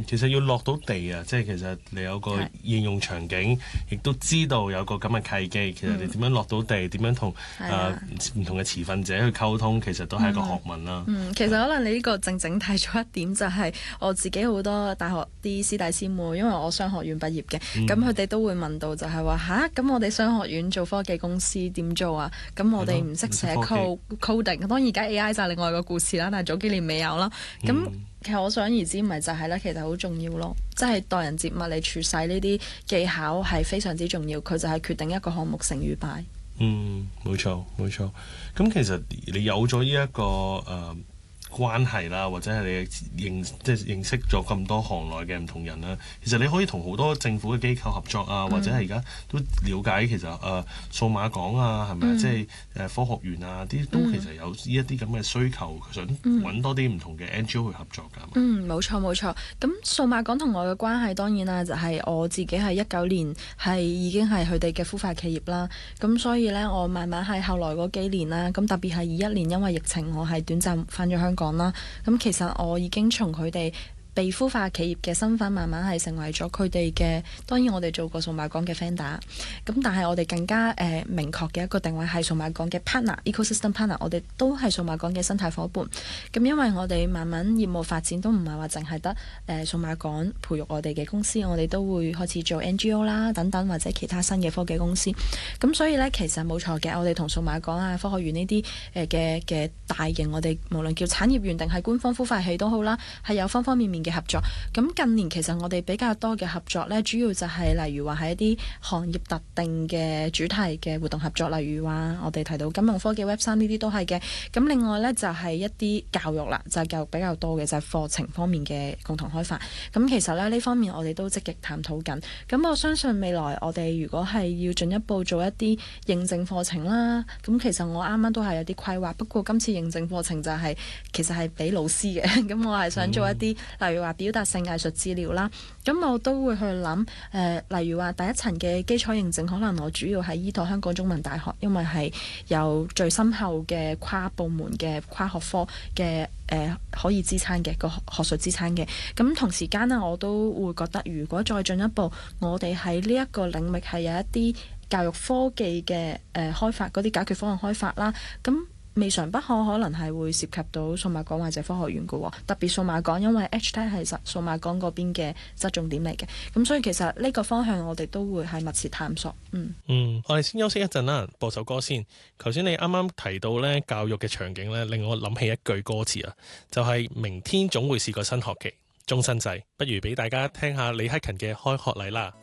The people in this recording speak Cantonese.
其實要落到地啊，即係其實你有個應用場景，亦都知道有個咁嘅契機。其實你點樣落到地，點樣同唔同嘅持份者去溝通，其實都係一個學問啦。 其實可能你呢個正睇咗一點，就係我自己好多大學啲師弟師妹，因為我商學院畢業嘅，咁佢哋都會問到就係話咁我哋商學院做科技公司點做啊？咁我哋唔識寫 coding， 當然而家 AI 就係另外一個故事啦，但係早幾年未有啦。咁其實我想而知，咪就係咧，其實好重要咯，即係待人接物、你處世呢啲技巧係非常之重要，佢就係決定一個項目成與敗。 冇錯冇錯。咁其實你有咗呢一個關係啦，或者係你認識咗咁多行內嘅唔同人啦，其實你可以同好多政府嘅機構合作啊，或者係而家都了解其實數碼港啊，係咪啊？即係科學園啊，啲都其實有呢一啲咁嘅需求，想揾多啲唔同嘅 NGO 去合作㗎。 冇錯冇錯。咁數碼港同我嘅關係當然啦，就係我自己係19年係已經係佢哋嘅孵化企業啦。咁所以呢，我慢慢係後來嗰幾年啦，咁特別係21年因為疫情，我係短暫返咗香港。咁其實我已經從佢哋被孵化企業嘅身份，慢慢係成為咗佢哋嘅。當然我哋做過數碼港嘅 vendor， 咁但係我哋更加明確嘅一個定位係數碼港嘅 partner，ecosystem partner， 我哋都係數碼港嘅生態夥伴。咁因為我哋慢慢業務發展都唔係話淨係得數碼港培育我哋嘅公司，我哋都會開始做 NGO 啦等等，或者其他新嘅科技公司。咁所以呢，其實冇錯嘅，我哋同數碼港啊、科學園呢啲嘅大型，我哋無論叫產業園定係官方孵化器都好啦，係有方方面面嘅合作。咁近年其實我哋比較多嘅合作呢，主要就係例如話係一啲行業特定嘅主題嘅活動合作，例如話我哋提到金融科技 Web3呢啲都係嘅。咁另外呢，就係一啲教育啦，就係教育比較多嘅，就係課程方面嘅共同開發。咁其實呢方面我哋都積極探討緊。咁我相信未來我哋如果係要進一步做一啲認證課程啦，咁其實我啱啱都係有啲規劃。不過今次認證課程就係其實係俾老師嘅。咁我係想做一啲例如話表達性藝術治療啦，咁我都會去諗例如話第一層嘅基礎認證，可能我主要係依託香港中文大學，因為係有最深厚嘅跨部門嘅跨學科嘅可以支撐嘅個學術支撐嘅。咁同時間呢，我都會覺得如果再進一步，我哋喺呢一個領域係有一啲教育科技嘅開發，嗰啲解決方案開發啦，咁未嘗不可能係會涉及到數碼港或者科學園嘅。特別數碼港，因為 HTech 係數碼港嗰邊嘅側重點嚟嘅，咁所以其實呢個方向我哋都會係密切探索。 我哋先休息一陣啦，播首歌先。頭先你啱啱提到呢教育嘅場景呢，令我諗起一句歌詞啊，就係明天總會是個新學期，終身制。不如俾大家聽下李克勤嘅開學禮啦。